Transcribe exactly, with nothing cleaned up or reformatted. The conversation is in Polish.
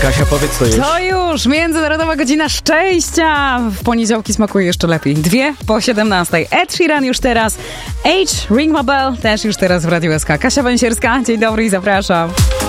Kasia, powiedz to już. To już, Międzynarodowa Godzina Szczęścia. W poniedziałki smakuje jeszcze lepiej. Dwie po siedemnastej. Ed Sheeran już teraz. H, Ring My Bell też już teraz w Radiu S K. Kasia Węsierska, dzień dobry i zapraszam.